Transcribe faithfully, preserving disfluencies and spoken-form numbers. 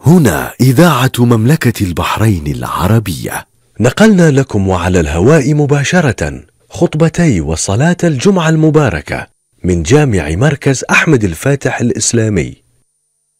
هنا إذاعة مملكة البحرين العربية. نقلنا لكم وعلى الهواء مباشرة خطبتي وصلاة الجمعة المباركة من جامع مركز أحمد الفاتح الإسلامي